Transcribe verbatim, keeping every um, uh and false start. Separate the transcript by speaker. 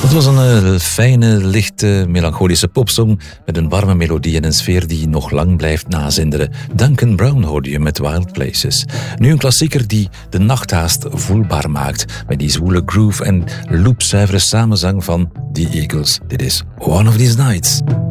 Speaker 1: Het was een uh, fijne, lichte, melancholische popsong met een warme melodie en een sfeer die nog lang blijft nazinderen. Duncan Brown hoorde je met Wild Places. Nu een klassieker die de nachthaast voelbaar maakt met die zwoele groove en loopzuivere samenzang van The Eagles. Dit is One of These Nights.